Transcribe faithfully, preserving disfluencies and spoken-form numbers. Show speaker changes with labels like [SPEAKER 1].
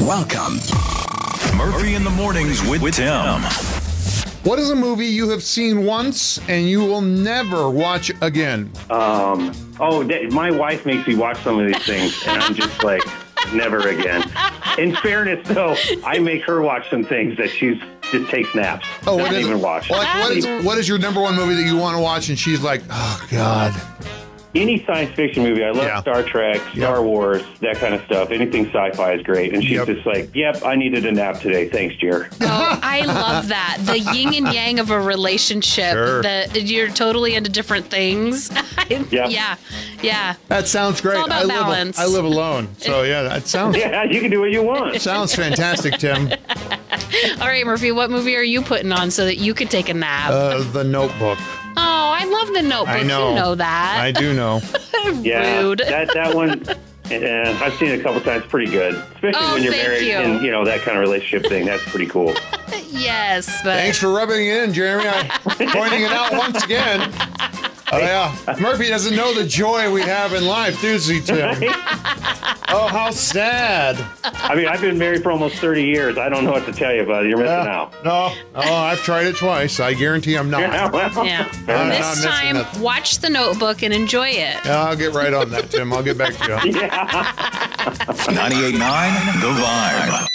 [SPEAKER 1] Welcome. Murphy in the Mornings with, with Tim.
[SPEAKER 2] What is a movie you have seen once and you will never watch again?
[SPEAKER 3] Um, oh, th- my wife makes me watch some of these things, and I'm just like, never again. In fairness, though, I make her watch some things that she's just takes naps.
[SPEAKER 2] Oh, what
[SPEAKER 3] doesn't
[SPEAKER 2] is,
[SPEAKER 3] even watch.
[SPEAKER 2] Like, what, is, what is your number one movie that you want to watch and she's like, oh, God.
[SPEAKER 3] Any science fiction movie. I love
[SPEAKER 2] Yeah.
[SPEAKER 3] Star Trek, Star
[SPEAKER 2] Yep.
[SPEAKER 3] Wars, that kind of stuff. Anything sci-fi is great. And she's
[SPEAKER 2] Yep.
[SPEAKER 3] just like, yep, I needed a nap today. Thanks, Jer.
[SPEAKER 4] Oh, I love that. The yin and yang of a relationship.
[SPEAKER 2] Sure.
[SPEAKER 4] That you're totally into different things.
[SPEAKER 3] Yeah.
[SPEAKER 4] yeah. Yeah.
[SPEAKER 2] That sounds great.
[SPEAKER 4] all about
[SPEAKER 2] I live,
[SPEAKER 4] balance.
[SPEAKER 2] I live alone. So, yeah, that sounds
[SPEAKER 3] Yeah, you can do what you want.
[SPEAKER 2] sounds fantastic, Tim.
[SPEAKER 4] All right, Murphy, what movie are you putting on so that you could take a nap?
[SPEAKER 2] Uh, the Notebook.
[SPEAKER 4] oh, I love The Notebook.
[SPEAKER 2] I know.
[SPEAKER 4] You know that.
[SPEAKER 2] I do know.
[SPEAKER 3] Yeah,
[SPEAKER 4] Rude.
[SPEAKER 3] that that one, uh, I've seen it a couple times. Pretty good, especially
[SPEAKER 4] Oh,
[SPEAKER 3] when you're
[SPEAKER 4] thank
[SPEAKER 3] married
[SPEAKER 4] you.
[SPEAKER 3] and you know that kind of relationship thing. That's pretty cool.
[SPEAKER 4] yes. But
[SPEAKER 2] Thanks for rubbing it in, Jeremy. I'm pointing it out once again. Oh, yeah. Murphy doesn't know the joy we have in life, does he, Tim? Oh, how sad.
[SPEAKER 3] I mean, I've been married for almost thirty years. I don't know what to tell you, buddy. You're missing
[SPEAKER 2] Yeah.
[SPEAKER 3] out.
[SPEAKER 2] No, no, I've tried it twice. I guarantee I'm not.
[SPEAKER 3] Yeah, well,
[SPEAKER 4] yeah.
[SPEAKER 2] I'm not
[SPEAKER 4] This
[SPEAKER 2] missing
[SPEAKER 4] time,
[SPEAKER 2] nothing.
[SPEAKER 4] watch The Notebook and enjoy it.
[SPEAKER 2] Yeah, I'll get right on that, Tim. I'll get back to you.
[SPEAKER 3] yeah.
[SPEAKER 1] ninety-eight point nine The Vibe.